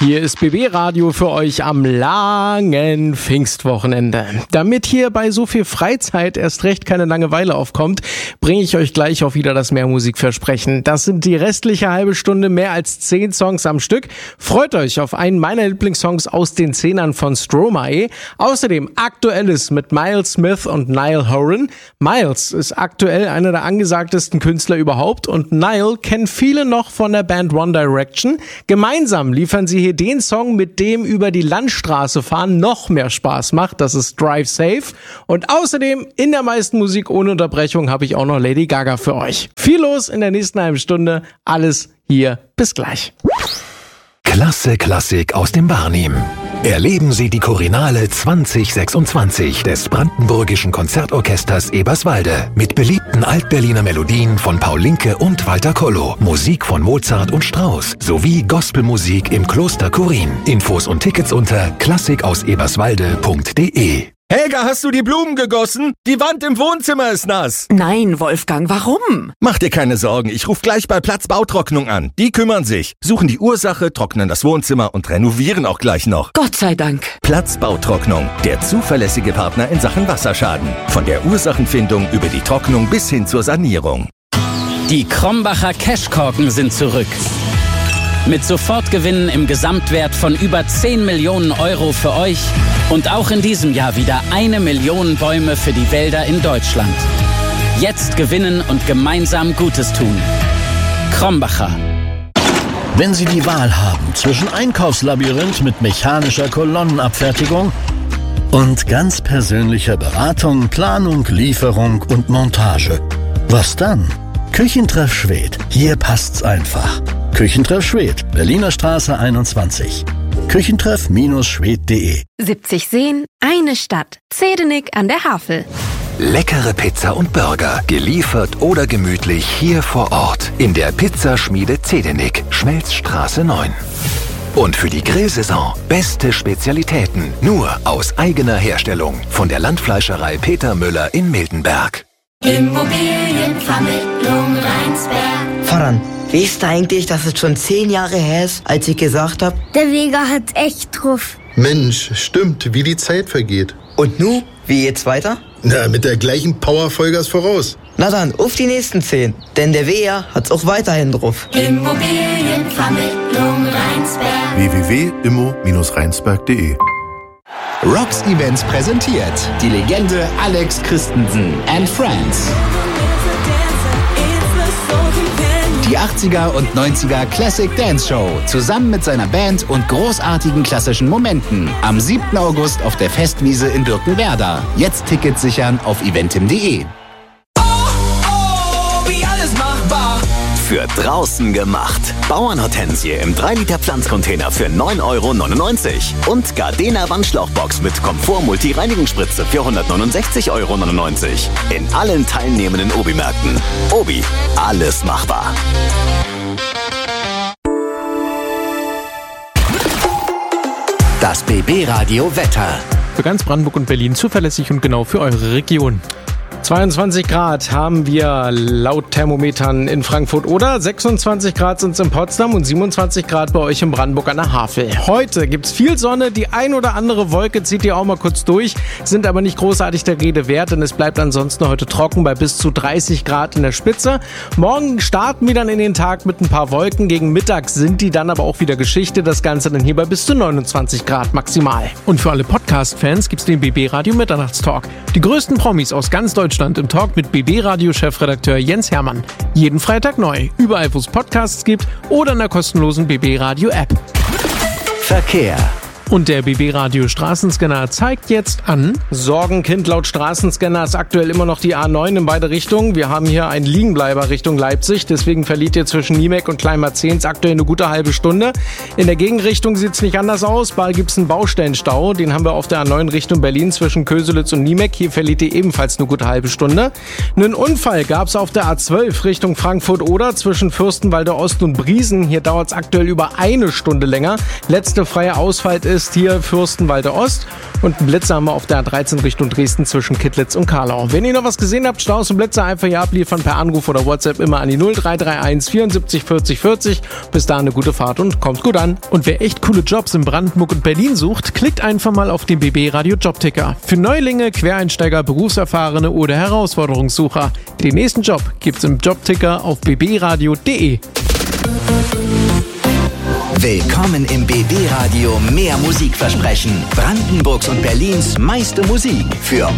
Hier ist BB Radio für euch am langen Pfingstwochenende. Damit hier bei so viel Freizeit erst recht keine Langeweile aufkommt, bringe ich euch gleich auch wieder das Mehrmusikversprechen. Das sind die restliche halbe Stunde, mehr als 10 Songs am Stück. Freut euch auf einen meiner Lieblingssongs aus den 10ern von Stromae. Außerdem Aktuelles mit Miles Smith und Niall Horan. Miles ist aktuell einer der angesagtesten Künstler überhaupt und Niall kennen viele noch von der Band One Direction. Gemeinsam liefern sie hier den Song, mit dem über die Landstraße fahren noch mehr Spaß macht. Das ist Drive Safe. Und außerdem in der meisten Musik ohne Unterbrechung habe ich auch noch Lady Gaga für euch. Viel los in der nächsten halben Stunde. Alles hier. Bis gleich. Klasse Klassik aus dem Barnim. Erleben Sie die Chorinale 2026 des Brandenburgischen Konzertorchesters Eberswalde mit beliebten Altberliner Melodien von Paul Linke und Walter Kollo, Musik von Mozart und Strauss sowie Gospelmusik im Kloster Chorin. Infos und Tickets unter klassikauseberswalde.de. Helga, hast du die Blumen gegossen? Die Wand im Wohnzimmer ist nass. Nein, Wolfgang, warum? Mach dir keine Sorgen, ich rufe gleich bei Platz Bautrocknung an. Die kümmern sich, suchen die Ursache, trocknen das Wohnzimmer und renovieren auch gleich noch. Gott sei Dank. Platz Bautrocknung, der zuverlässige Partner in Sachen Wasserschaden. Von der Ursachenfindung über die Trocknung bis hin zur Sanierung. Die Krombacher Cashkorken sind zurück. Mit Sofortgewinnen im Gesamtwert von über 10 Millionen Euro für euch und auch in diesem Jahr wieder 1 Million Bäume für die Wälder in Deutschland. Jetzt gewinnen und gemeinsam Gutes tun. Krombacher. Wenn Sie die Wahl haben zwischen Einkaufslabyrinth mit mechanischer Kolonnenabfertigung und ganz persönlicher Beratung, Planung, Lieferung und Montage, was dann? Küchentreff Schwedt. Hier passt's einfach. Küchentreff Schwedt, Berliner Straße 21. Küchentreff-schwedt.de. 70 Seen, eine Stadt. Zedenik an der Havel. Leckere Pizza und Burger, geliefert oder gemütlich hier vor Ort in der Pizzaschmiede Zedenik, Schmelzstraße 9. Und für die Grillsaison beste Spezialitäten, nur aus eigener Herstellung von der Landfleischerei Peter Müller in Miltenberg. Immobilienvermittlung Rheinsberg. Voran. Weißt du eigentlich, dass es schon 10 Jahre her ist, als ich gesagt habe? Der Vega hat's echt drauf. Mensch, stimmt, wie die Zeit vergeht. Und nu, wie geht's weiter? Na, mit der gleichen Power Vollgas voraus. Na dann, auf die nächsten 10. Denn der Vega hat's auch weiterhin drauf. Immobilienvermittlung Rheinsberg. www.immo-rheinsberg.de. Rocks Events präsentiert die Legende Alex Christensen and Friends. Die 80er und 90er Classic Dance Show zusammen mit seiner Band und großartigen klassischen Momenten. Am 7. August auf der Festwiese in Birkenwerder. Jetzt Tickets sichern auf eventim.de. Für draußen gemacht. Bauernhortensie im 3-Liter Pflanzcontainer für 9,99 € und Gardena Wandschlauchbox mit Komfort-Multi-Reinigungsspritze für 169,99 € in allen teilnehmenden Obi-Märkten. Obi, alles machbar. Das BB Radio Wetter. Für ganz Brandenburg und Berlin zuverlässig und genau für eure Region. 22 Grad haben wir laut Thermometern in Frankfurt oder 26 Grad sind es in Potsdam und 27 Grad bei euch in Brandenburg an der Havel. Heute gibt's viel Sonne, die ein oder andere Wolke zieht ihr auch mal kurz durch, sind aber nicht großartig der Rede wert, denn es bleibt ansonsten heute trocken bei bis zu 30 Grad in der Spitze. Morgen starten wir dann in den Tag mit ein paar Wolken, gegen Mittag sind die dann aber auch wieder Geschichte, das Ganze dann hier bei bis zu 29 Grad maximal. Und für alle Podcast-Fans gibt's den BB Radio Mitternachtstalk. Die größten Promis aus ganz Deutschland im Talk mit BB-Radio-Chefredakteur Jens Hermann. Jeden Freitag neu, überall wo es Podcasts gibt oder in der kostenlosen BB-Radio-App. Verkehr. Und der BB-Radio Straßenscanner zeigt jetzt an. Sorgenkind laut Straßenscanner ist aktuell immer noch die A9 in beide Richtungen. Wir haben hier einen Liegenbleiber Richtung Leipzig, deswegen verliert ihr zwischen Niemek und Kleinmarzens aktuell eine gute halbe Stunde. In der Gegenrichtung sieht es nicht anders aus. Bald gibt es einen Baustellenstau, den haben wir auf der A9 Richtung Berlin zwischen Köselitz und Niemek. Hier verliert ihr ebenfalls eine gute halbe Stunde. Einen Unfall gab es auf der A12 Richtung Frankfurt-Oder zwischen Fürstenwalde Ost und Briesen. Hier dauert es aktuell über eine Stunde länger. Letzte freie Ausfahrt ist ist hier Fürstenwalde Ost und einen Blitzer haben wir auf der A13 Richtung Dresden zwischen Kittlitz und Karlau. Wenn ihr noch was gesehen habt, Staus und Blitzer einfach hier abliefern per Anruf oder WhatsApp immer an die 0331 74 40 40. Bis dahin eine gute Fahrt und kommt gut an. Und wer echt coole Jobs in Brandenburg und Berlin sucht, klickt einfach mal auf den BB Radio Jobticker. Für Neulinge, Quereinsteiger, Berufserfahrene oder Herausforderungssucher. Den nächsten Job gibt's im Jobticker auf bbradio.de. Willkommen im BB Radio Mehr Musik versprechen. Brandenburgs und Berlins meiste Musik für